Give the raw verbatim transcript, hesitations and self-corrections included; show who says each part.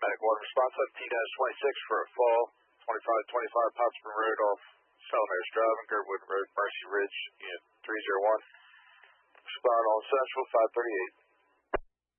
Speaker 1: Medic Water Response seventeen twenty-six for a fall, twenty-five twenty-five Pottsman Road off Selmares Drive and Girdwood Road, Mercy Ridge, Unit three oh one. Respond on Central five thirty-eight.